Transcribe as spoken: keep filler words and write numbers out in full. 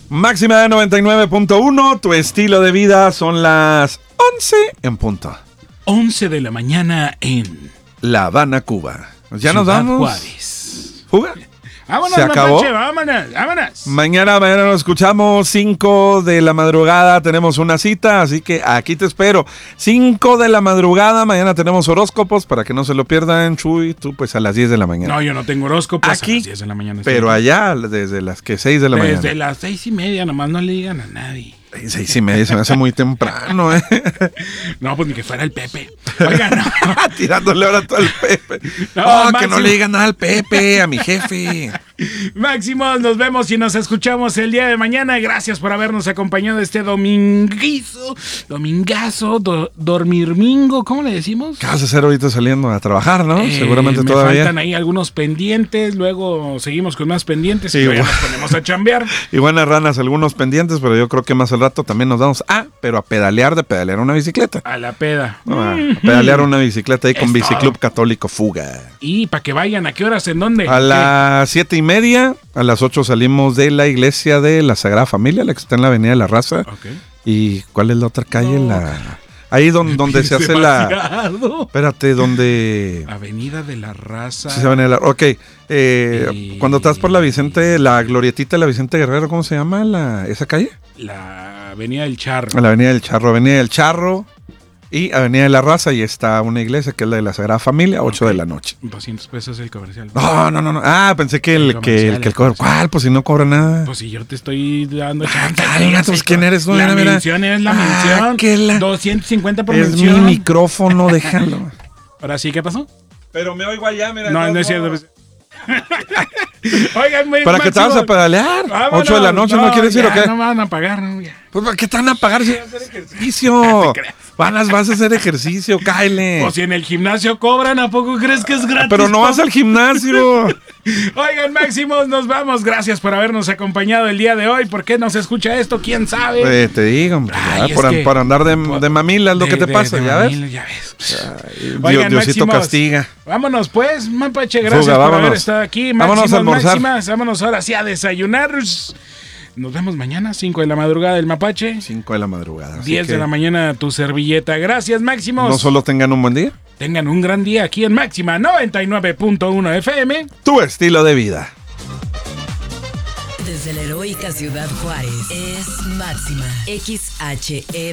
Máxima noventa y nueve punto uno, tu estilo de vida. Son las once en punto. once de la mañana en La Habana, Cuba. Ya Ciudad nos vamos. Juárez. ¿Fuga? Vámonos, ¿Se acabó? Mapache, vámonos, vámonos. Mañana, mañana nos escuchamos, cinco de la madrugada, tenemos una cita, así que aquí te espero. cinco de la madrugada, mañana tenemos horóscopos, para que no se lo pierdan, Chuy, tú pues a las diez de la mañana. No, yo no tengo horóscopo. Aquí, a las diez de la mañana. Pero sí. allá, desde las que seis de la Desde mañana. Desde las seis y media, nomás no le digan a nadie. Seis y media, se me hace muy temprano, ¿eh? No, pues ni que fuera el Pepe. Oigan, no. Tirándole ahora todo al Pepe. No, Oh, que Máximo. no le digan nada al Pepe, a mi jefe. Máximo, nos vemos y nos escuchamos el día de mañana. Gracias por habernos acompañado este dominguizo, domingazo, do, dormirmingo, ¿cómo le decimos? ¿Qué vas a hacer ahorita saliendo a trabajar, no? Eh, Seguramente me todavía. faltan ahí algunos pendientes, luego seguimos con más pendientes Sí, y luego ya bueno. nos ponemos a chambear. Y buenas ranas, algunos pendientes, pero yo creo que más al rato también nos vamos a, pero a pedalear de pedalear una bicicleta. A la peda. No, a Mm. pedalear una bicicleta ahí con Es Biciclub todo. Católico Fuga. Y para que vayan, ¿a qué horas? ¿En dónde? A las siete y media, a las ocho salimos de la iglesia de la Sagrada Familia, la que está en la Avenida de la Raza. Ok. ¿Y cuál es la otra calle? No. La Ahí don, donde se hace la... Demasiado. Espérate, donde... Avenida de la Raza. Sí, se Avenida de la... Ok, eh, Y- cuando estás por la Vicente, la glorietita de la Vicente Guerrero, ¿cómo se llama la esa calle? La Avenida del Charro. La Avenida del Charro, Avenida del Charro y Avenida de la Raza, y está una iglesia que es la de la Sagrada Familia, ocho Ok. de la noche. doscientos pesos el comercial. No, no, no, no. Ah, pensé que el, El que, el, que el cobra. comercial. ¿Cuál? Pues si no cobra nada. Pues si yo te estoy dando Ah, chance. cálmate, pues, ¿quién eres tú? La Mira, mira. mención es la Ah, mención. que la- doscientos cincuenta por Es mi mención. micrófono, déjalo. Ahora sí, ¿qué pasó? Pero me oigo allá, mira. No, no es cierto. Oigan, muy ¿Para qué te vas a pedalear? Vámonos. ocho de la noche, ¿no, quieres ir ya, o qué? No me van a pagar, no, ya. Pues ¿para qué te van a pagar si vas a hacer ejercicio? Van a, vas a hacer ejercicio, cáele. O si en el gimnasio cobran, ¿a poco crees que es gratis? Pero no vas papá? al gimnasio. Oigan, Máximos, nos vamos. Gracias por habernos acompañado el día de hoy. ¿Por qué nos escucha esto? ¿Quién sabe? Eh, te digo, hombre. Ay, ya, es por, que- por andar de, de mamila es lo De- que te de- pasa, de ¿ya mamila, ves? Ya ves. Dios- Oigan, Diosito Máximos, castiga. Vámonos pues, Mapache, gracias Fuga, por vámonos. haber estado aquí. Vámonos Máximos, a almorzar. máximas, vámonos ahora sí a desayunar. Nos vemos mañana, cinco de la madrugada del Mapache. cinco de la madrugada. así diez de que la mañana tu servilleta. Gracias, Máximos. No solo tengan un buen día, Tengan un gran día aquí en Máxima noventa y nueve punto uno F M. tu estilo de vida. Desde la heroica Ciudad Juárez es Máxima X H E